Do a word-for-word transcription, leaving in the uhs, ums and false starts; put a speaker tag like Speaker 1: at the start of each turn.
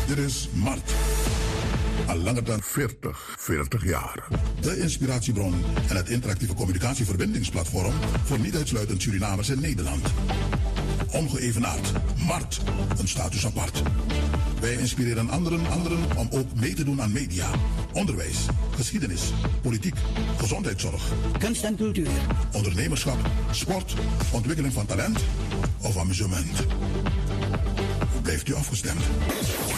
Speaker 1: Dit is Mart. Al langer dan veertig, veertig jaar. De inspiratiebron en het interactieve communicatieverbindingsplatform voor niet uitsluitend Surinamers in Nederland. Ongeëvenaard. Mart. Een status apart. Wij inspireren anderen, anderen om ook mee te doen aan media, onderwijs, geschiedenis, politiek, gezondheidszorg,
Speaker 2: kunst en cultuur,
Speaker 1: ondernemerschap, sport, ontwikkeling van talent of amusement. Blijft u afgestemd?